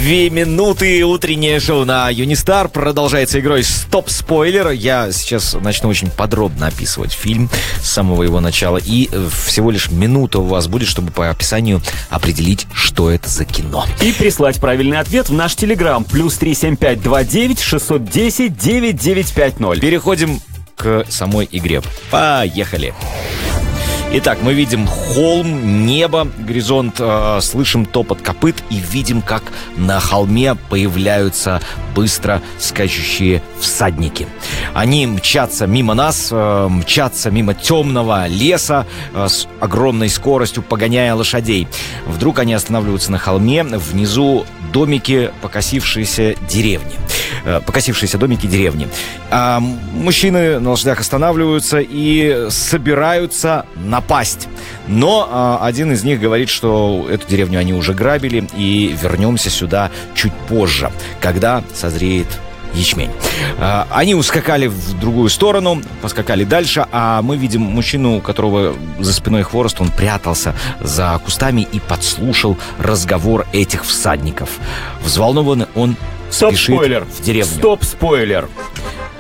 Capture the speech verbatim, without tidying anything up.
Две минуты, утреннее шоу на Юнистар продолжается игрой «Стоп-спойлер». Я сейчас начну очень подробно описывать фильм с самого его начала. И всего лишь минута у вас будет, чтобы по описанию определить, что это за кино. И прислать правильный ответ в наш телеграм. Плюс три семь пять два девять шестьсот десять девять девять пять ноль. Переходим к самой игре. Поехали. Итак, мы видим холм, небо, горизонт, э, слышим топот копыт и видим, как на холме появляются быстро скачущие всадники. Они мчатся мимо нас, э, мчатся мимо темного леса э, с огромной скоростью, погоняя лошадей. Вдруг они останавливаются на холме, внизу домики, покосившиеся деревни. Э, покосившиеся домики деревни. А мужчины на лошадях останавливаются и собираются напасть. Но а, один из них говорит, что эту деревню они уже грабили, и вернемся сюда чуть позже, когда созреет ячмень. А, они ускакали в другую сторону, поскакали дальше, а мы видим мужчину, у которого за спиной хворост, он прятался за кустами и подслушал разговор этих всадников. Взволнованный он спешит в деревню. Стоп-спойлер.